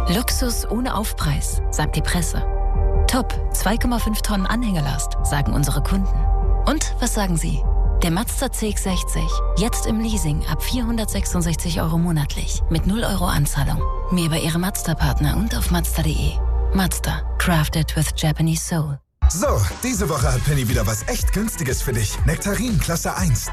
Luxus ohne Aufpreis, sagt die Presse. Top, 2,5 Tonnen Anhängelast, sagen unsere Kunden. Und was sagen Sie? Der Mazda CX-60, jetzt im Leasing ab 466 € monatlich, mit 0 € Anzahlung. Mehr bei Ihrem Mazda-Partner und auf Mazda.de. Mazda, crafted with Japanese soul. So, diese Woche hat Penny wieder was echt Günstiges für dich. Nektarin Klasse 1.